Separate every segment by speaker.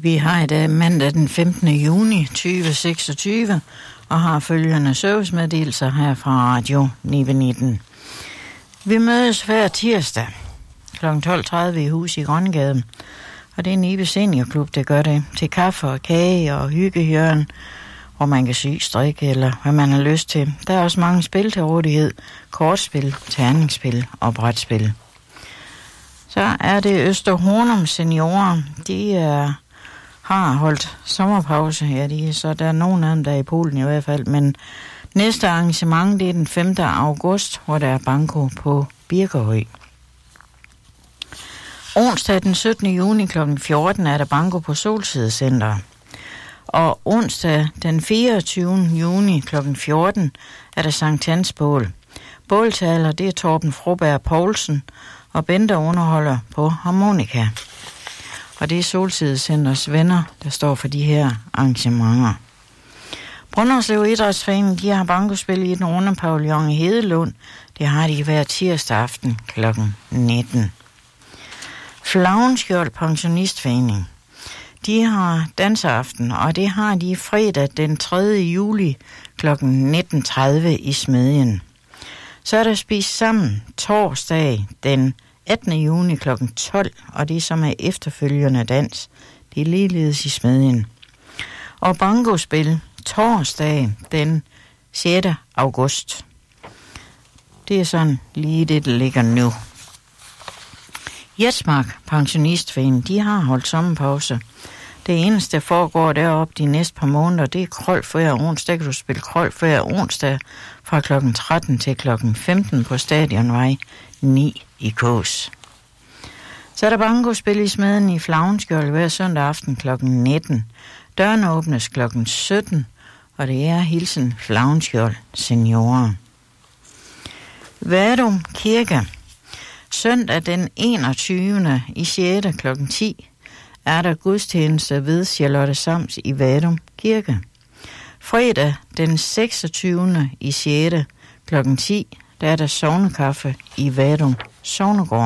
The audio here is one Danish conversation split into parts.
Speaker 1: Vi har i dag mandag den 15. juni 2026 og har følgende servicemeddelelser her fra Radio 919. Vi mødes hver tirsdag kl. 12.30 i hus i Grønnegade, og det er Nibe Seniorklub, der gør det, til kaffe og kage og hyggehjørn, hvor man kan sy, strikke eller hvad man har lyst til. Der er også mange spil til rådighed, kortspil, terningsspil og brætspil. Så er det Østerhornum Seniorer, de har holdt sommerpause, så der er nogen af dem, der er i Polen i hvert fald, men næste arrangement, det er den 5. august, hvor der er banko på Birkerød. Onsdag den 17. juni kl. 14 er der banko på Solsidecenter. Og onsdag den 24. juni kl. 14 er der Sankt Hans bål. Båltaler, det er Torben Froberg Poulsen, og Bente underholder på harmonika. Og det er Solsidecenters venner, der står for de her arrangementer. Brønderslev Idrætsforening, de har bankospil i den runde pavillon i Hedelund. Det har de hver tirsdag aften kl. 19. Flavnskjold Pensionistforening, de har danseaften, og det har de fredag den 3. juli kl. 19.30 i Smedjen. Så er der spist sammen torsdag den 18. juni kl. 12, og det som er efterfølgende dans. Det er ligeledes i Smedjen. Og bankospil torsdag den 6. august. Det er sådan lige det, der ligger nu. Jetsmark Pensionistforening, de har holdt sommerpause. Det eneste, der foregår deroppe de næste par måneder, det er krøl hver onsdag. Der kan du spille krøl hver onsdag fra kl. 13 til kl. 15 på Stadionvej 9 i Kås. Så er der bankospil i Smeden i Flavnskjold hver søndag aften kl. 19. Dørene åbnes kl. 17, og det er hilsen Flavnskjold Seniorer. Vadum Kirke. Søndag den 21. i 6. kl. 10 er der gudstjeneste ved Charlotte Sams i Vadum Kirke. Fredag den 26. i 6. kl. 10 der er der sognekaffe i Vadum Sognegård.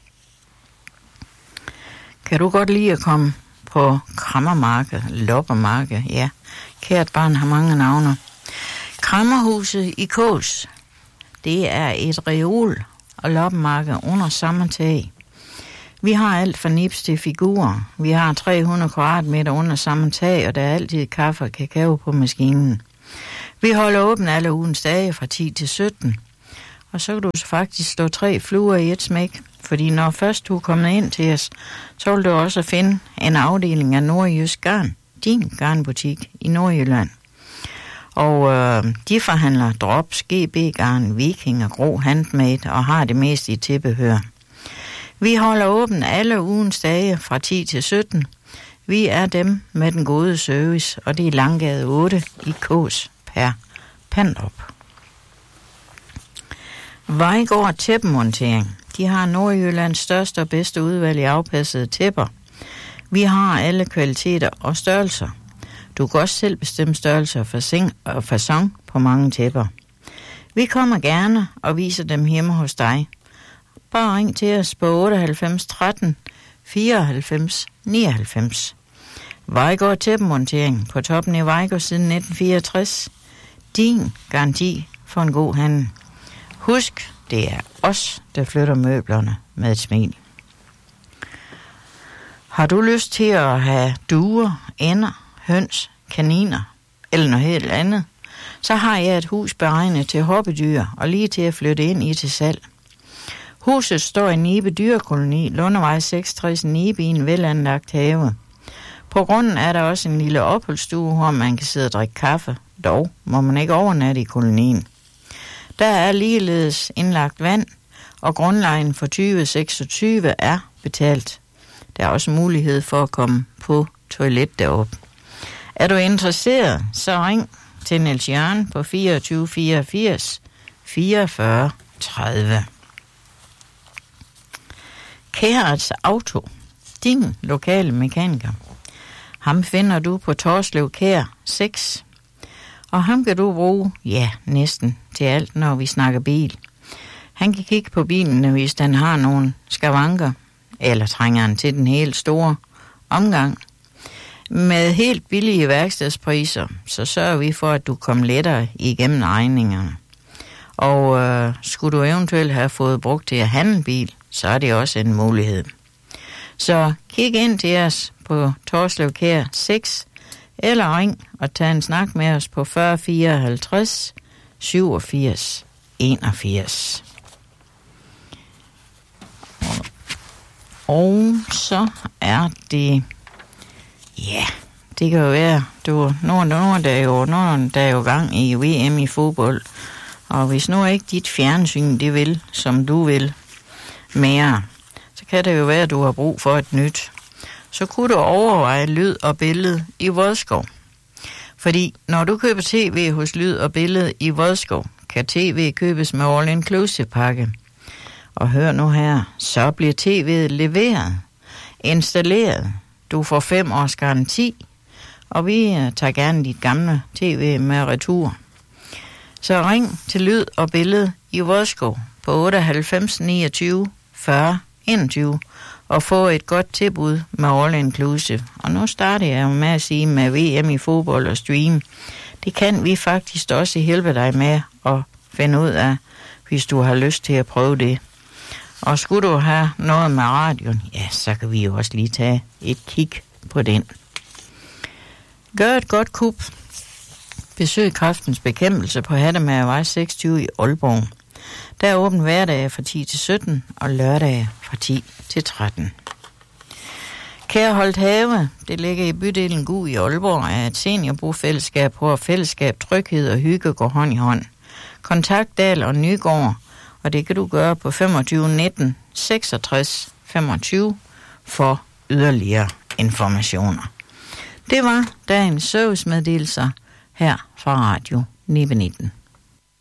Speaker 1: Kan du godt lide at komme på Krammermarked, Loppermarked? Ja, kært barn har mange navne. Krammerhuset i Kås, det er et reol og loppemarked under samme tag. Vi har alt fra nips til figurer. Vi har 300 kvadratmeter under samme tag, og der er altid kaffe og kakao på maskinen. Vi holder åbent alle ugens dage fra 10 til 17. Og så kan du faktisk slå 3 fluer i et smæk, fordi når først du er kommet ind til os, så vil du også finde en afdeling af Nordjysk Garn, din garnbutik i Nordjylland. Og de forhandler drops, GB-garn, viking og grå handmade og har det meste i tilbehør. Vi holder åbent alle ugens dage fra 10 til 17. Vi er dem med den gode service, og det er Langgade 8 i Kås per Pandrup. Vejgaard Tæppemontering. De har Nordjyllands største og bedste udvalg i afpassede tæpper. Vi har alle kvaliteter og størrelser. Du kan også selv bestemme størrelse og facon på mange tæpper. Vi kommer gerne og viser dem hjemme hos dig. Bare ring til os på 98 13 94 99. Vejgaard Tæppemontering på toppen i Vejgaard siden 1964. Din garanti for en god handel. Husk, det er os, der flytter møblerne med et smil. Har du lyst til at have duer, ænder, høns, kaniner eller noget helt andet, så har jeg et hus beregnet til hobbydyr og lige til at flytte ind i til salg. Huset står i Nibe Dyrekoloni, Lundevej 66, Nibe i en velanlagt have. På grunden er der også en lille opholdsstue, hvor man kan sidde og drikke kaffe. Dog må man ikke overnatte i kolonien. Der er ligeledes indlagt vand, og grundlejen for 2026 er betalt. Der er også mulighed for at komme på toilet deroppe. Er du interesseret, så ring til Niels Jørgen på 24 84 44 30. Kærets Auto, din lokale mekaniker. Ham finder du på Torslev Kær 6. Og ham kan du bruge, næsten til alt, når vi snakker bil. Han kan kigge på bilen, hvis den har nogle skavanker, eller trænger han til den helt store omgang. Med helt billige værkstedspriser, så sørger vi for, at du kommer lettere igennem regningerne. Og skulle du eventuelt have fået brugt til at handle bil, så er det også en mulighed. Så kig ind til os på Torslev Kær 6, eller ring og tag en snak med os på 40 54 87 81. Og så er det, ja, det kan jo være, nu er der jo gang i VM i fodbold, og hvis nu ikke dit fjernsyn det vil, som du vil mere, så kan det jo være, at du har brug for et nyt. Så kunne du overveje Lyd og Billede i Vodskov. Fordi når du køber tv hos Lyd og Billede i Vodskov, kan tv købes med all-inclusive pakke. Og hør nu her, så bliver tv'et leveret, installeret. Du får 5 års garanti, og vi tager gerne dit gamle tv med retur. Så ring til Lyd og Billede i Vodskov på 98 29 40 21 og få et godt tilbud med all inclusive. Og nu starter jeg med at sige med VM i fodbold og stream. Det kan vi faktisk også hjælpe dig med at finde ud af, hvis du har lyst til at prøve det. Og skulle du have noget med radioen, ja, så kan vi jo også lige tage et kig på den. Gør et godt kup. Besøg Kræftens Bekæmpelse på Hattemagervej 26 i Aalborg. Der er åbent hverdage fra 10 til 17 og lørdage fra 10 til 13. Kærholdt Have, det ligger i bydelen Gug i Aalborg, er et seniorbofællesskab, hvor fællesskab, tryghed og hygge går hånd i hånd. Kontakt Dahl og Nygaard, og det kan du gøre på 25 19 66 25 for yderligere informationer. Det var dagens servicemeddelelser her fra Radio 19.